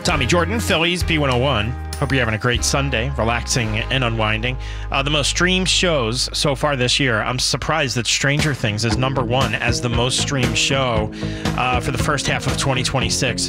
Tommy Jordan, Phillies, B101. Hope you're having a great Sunday, relaxing and unwinding. The most streamed shows so far this year. I'm surprised that Stranger Things is number one as the most streamed show for the first half of 2026.